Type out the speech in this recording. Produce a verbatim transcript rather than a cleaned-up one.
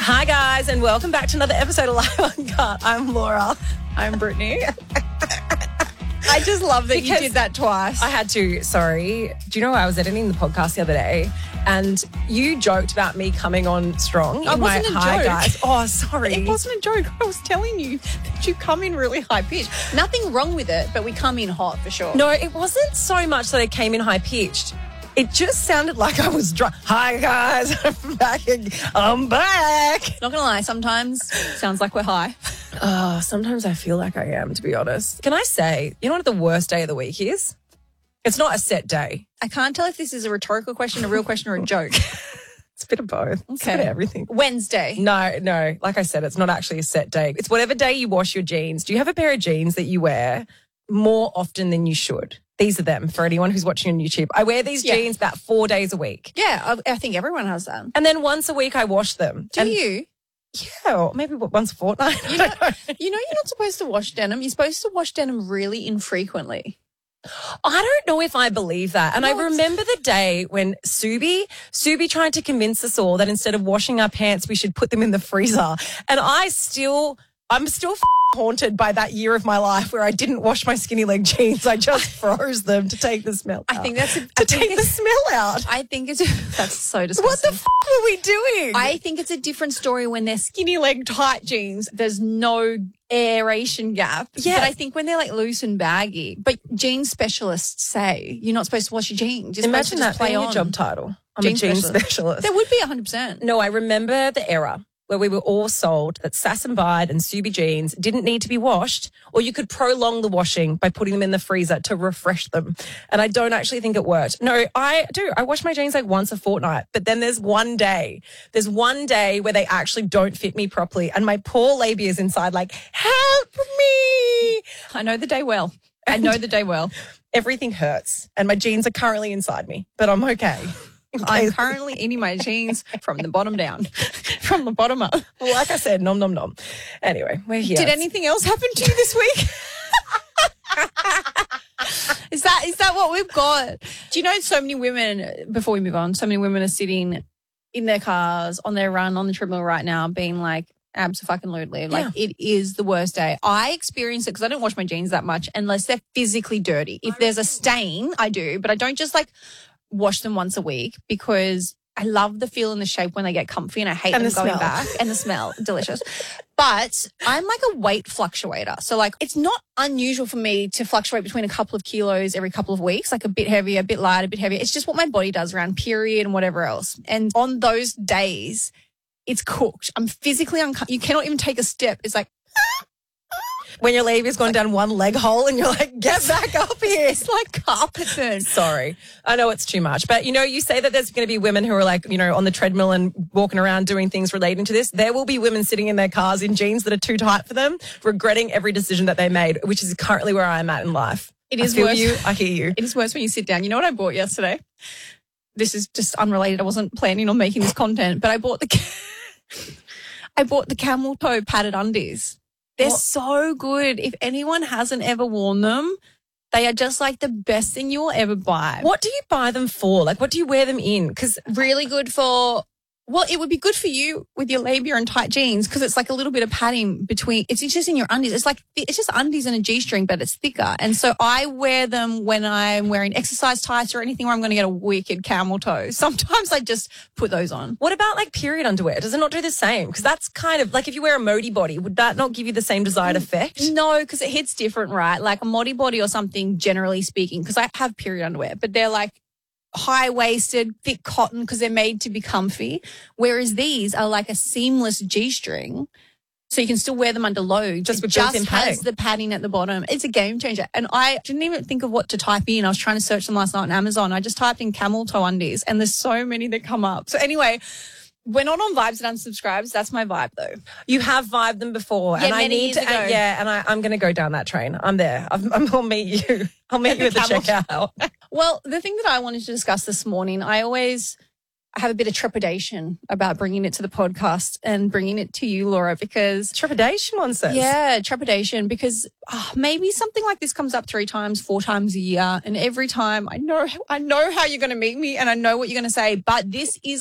Hi, guys, and welcome back to another episode of Live Uncut. I'm Laura. I'm Brittany. I just love that Because you did that twice. I had to, sorry. Do you know I was editing the podcast the other day and you joked about me coming on strong It in my wasn't a hi joke. guys. Oh, sorry. It wasn't a joke. I was telling you that you come in really high pitched. Nothing wrong with it, but we come in hot for sure. No, it wasn't so much that I came in high pitched. It just sounded like I was drunk. Hi, guys. I'm back. ag- I'm back. Not going to lie, sometimes sounds like we're high. Oh, sometimes I feel like I am, to be honest. Can I say, you know what the worst day of the week is? It's not a set day. I can't tell if this is a rhetorical question, a real question, or a joke. It's a bit of both. It's a bit of everything. Wednesday. No, no. Like I said, it's not actually a set day. It's whatever day you wash your jeans. Do you have a pair of jeans that you wear more often than you should? These are them for anyone who's watching on YouTube. I wear these Yeah. jeans about four days a week. Yeah, I, I think everyone has that. And then once a week I wash them. Do And- you? Yeah, or maybe once a fortnight. You know, you know you're not supposed to wash denim. You're supposed to wash denim really infrequently. I don't know if I believe that. And I No, it's- remember the day when Subi, Subi tried to convince us all that instead of washing our pants, we should put them in the freezer. And I still, I'm still f- haunted by that year of my life where I didn't wash my skinny leg jeans. I just froze them to take the smell out. I think that's a, To I think take the it's- smell out. I think it's that's so disgusting. What the f- were we doing? I think it's a different story when they're skinny leg tight jeans. There's no aeration gap. Yeah. But I think when they're like loose and baggy, but jean specialists say you're not supposed to wash your jeans. You're Imagine supposed to that just play being on. your job title. I'm Jean a jean specialist. specialist. There would be one hundred percent. No, I remember the era where we were all sold that Sass and Bide and Subi jeans didn't need to be washed, or you could prolong the washing by putting them in the freezer to refresh them. And I don't actually think it worked. No, I do. I wash my jeans like once a fortnight, but then there's one day, there's one day where they actually don't fit me properly. And my poor labia is inside like, help me. I know the day well. I know the day well. Everything hurts. And my jeans are currently inside me, but I'm okay. I'm currently eating my jeans from the bottom down, from the bottom up. Well, like I said, nom, nom, nom. Anyway, we're here. Did anything else happen to you this week? Is that is that what we've got? Do you know so many women, before we move on, so many women are sitting in their cars, on their run, on the treadmill right now, being like, abso-fucking-lutely. Like, Yeah. it is the worst day. I experience it because I don't wash my jeans that much unless they're physically dirty. If there's a stain, I do, but I don't just like wash them once a week because I love the feel and the shape when they get comfy and I hate And them the going smell. back. And the smell, delicious. But I'm like a weight fluctuator. So like it's not unusual for me to fluctuate between a couple of kilos every couple of weeks, like a bit heavier, a bit lighter, a bit heavier. It's just what my body does around period and whatever else. And on those days, it's cooked. I'm physically uncomfortable. You cannot even take a step. It's like, when your labia's gone down one leg hole and you're like, get back up here. it's like carpet burn. Sorry. I know it's too much. But, you know, you say that there's going to be women who are like, you know, on the treadmill and walking around doing things relating to this. There will be women sitting in their cars in jeans that are too tight for them, regretting every decision that they made, which is currently where I'm at in life. It is I feel worse. you. I hear you. It is worse when you sit down. You know what I bought yesterday? This is just unrelated. I wasn't planning on making this content, but I bought the I bought the camel toe padded undies. They're What? so good. If anyone hasn't ever worn them, they are just like the best thing you will ever buy. What do you buy them for? Like, what do you wear them in? Because Really good for, well, it would be good for you with your labia and tight jeans because it's like a little bit of padding between, it's just in your undies. It's like, it's just undies and a G-string, but it's thicker. And so I wear them when I'm wearing exercise tights or anything where I'm going to get a wicked camel toe. Sometimes I just put those on. what about like period underwear? Does it not do the same? Because that's kind of like if you wear a Modi body, would that not give you the same desired effect? No, because it hits different, right? Like a Modi body or something, generally speaking, because I have period underwear, but they're like high-waisted, thick cotton because they're made to be comfy, whereas these are like a seamless G-string. So you can still wear them under low. Just It with just built-in has padding. the padding at the bottom. It's a game changer. And I didn't even think of what to type in. I was trying to search them last night on Amazon. I just typed in camel toe undies and there's so many that come up. So anyway, we're not on Vibes and Unsubscribes. That's my vibe though. You have vibed them before, Yeah, and I many need years to. ago. uh, yeah, and I, I'm going to go down that train. I'm there. I'm, I'm, I'll meet you. I'll meet you at the Camel- checkout. Well, the thing that I wanted to discuss this morning, I always have a bit of trepidation about bringing it to the podcast and bringing it to you, Laura, because Trepidation, one says. yeah, trepidation because oh, maybe something like this comes up three times, four times a year, and every time I know I know how you're going to meet me and I know what you're going to say, but this is